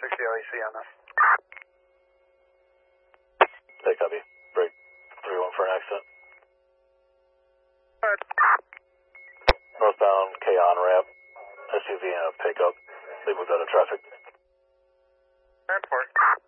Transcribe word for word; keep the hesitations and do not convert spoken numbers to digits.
sixty L E C on this. Hey, copy. Break three one for an accident. Alright. Northbound K on ramp. S U V and a pickup. They moved out of traffic. Airport.